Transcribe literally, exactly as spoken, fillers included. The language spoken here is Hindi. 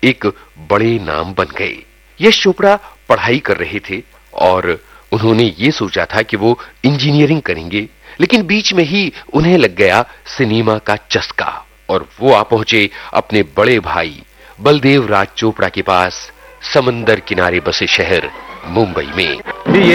एक बड़े नाम बन गए। यश चोपड़ा पढ़ाई कर रहे थे और उन्होंने ये सोचा था कि वो इंजीनियरिंग करेंगे, लेकिन बीच में ही उन्हें लग गया सिनेमा का चस्का और वो आ पहुंचे अपने बड़े भाई बलदेव राज चोपड़ा के पास, समंदर किनारे बसे शहर मुंबई में।